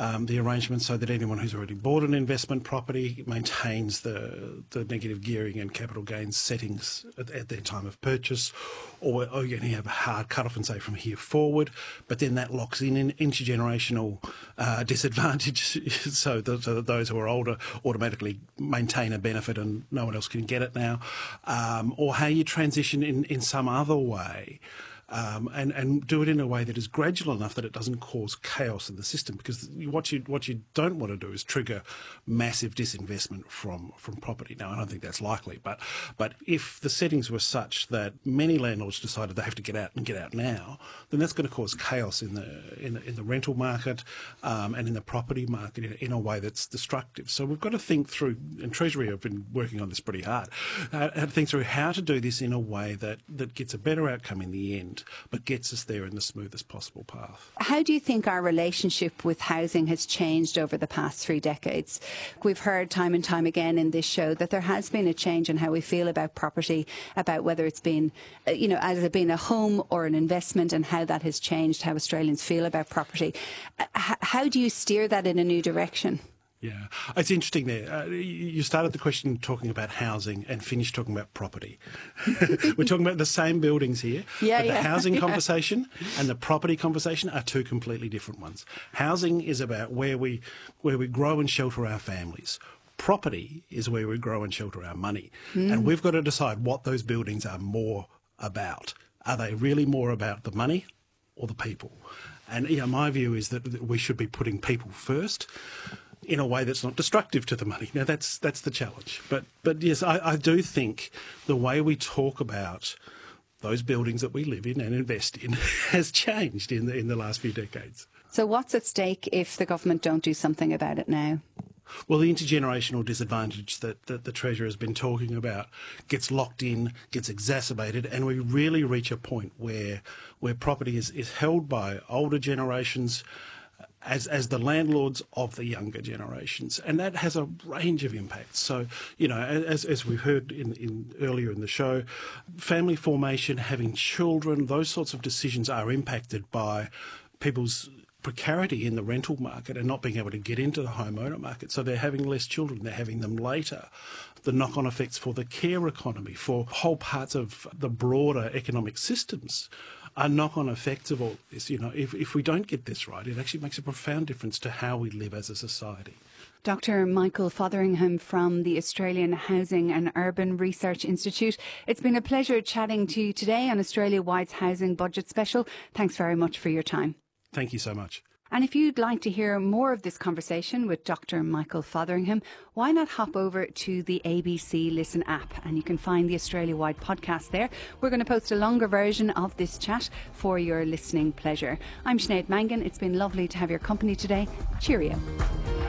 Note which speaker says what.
Speaker 1: the arrangement so that anyone who's already bought an investment property maintains the negative gearing and capital gains settings at their time of purchase, or you can have a hard cut-off and say from here forward, but then that locks in an intergenerational disadvantage so that those who are older automatically maintain a benefit and no one else can get it now, or how you transition in some other way. And do it in a way that is gradual enough that it doesn't cause chaos in the system. Because what you don't want to do is trigger massive disinvestment from property. Now, I don't think that's likely, but if the settings were such that many landlords decided they have to get out and get out now, then that's going to cause chaos in the rental market and in the property market in a way that's destructive. So we've got to think through, and Treasury have been working on this pretty hard, how to think through how to do this in a way that gets a better outcome in the end, but gets us there in the smoothest possible path.
Speaker 2: How do you think our relationship with housing has changed over the past 3 decades? We've heard time and time again in this show that there has been a change in how we feel about property, about whether it's been, has it been a home or an investment, and how that has changed how Australians feel about property. How do you steer that in a new direction?
Speaker 1: Yeah, it's interesting there. You started the question talking about housing and finished talking about property. We're talking about the same buildings here, but the housing conversation and the property conversation are two completely different ones. Housing is about where we grow and shelter our families. Property is where we grow and shelter our money. And we've got to decide what those buildings are more about. Are they really more about the money or the people? And my view is that we should be putting people first, in a way that's not destructive to the money. Now, that's the challenge. But yes, I do think the way we talk about those buildings that we live in and invest in has changed in the last few decades.
Speaker 2: So what's at stake if the government don't do something about it now?
Speaker 1: Well, the intergenerational disadvantage that the Treasurer has been talking about gets locked in, gets exacerbated, and we really reach a point where property is held by older generations as the landlords of the younger generations, and that has a range of impacts. So, as we heard earlier in the show, family formation, having children, those sorts of decisions are impacted by people's precarity in the rental market and not being able to get into the homeowner market. So they're having less children, they're having them later. The knock-on effects for the care economy, for whole parts of the broader economic systems, are knock-on effects of all this. If we don't get this right, it actually makes a profound difference to how we live as a society.
Speaker 2: Dr. Michael Fotheringham from the Australian Housing and Urban Research Institute. It's been a pleasure chatting to you today on Australia-Wide's Housing Budget Special. Thanks very much for your time.
Speaker 1: Thank you so much.
Speaker 2: And if you'd like to hear more of this conversation with Dr. Michael Fotheringham, why not hop over to the ABC Listen app, and you can find the Australia-wide podcast there. We're going to post a longer version of this chat for your listening pleasure. I'm Sinead Mangan. It's been lovely to have your company today. Cheerio.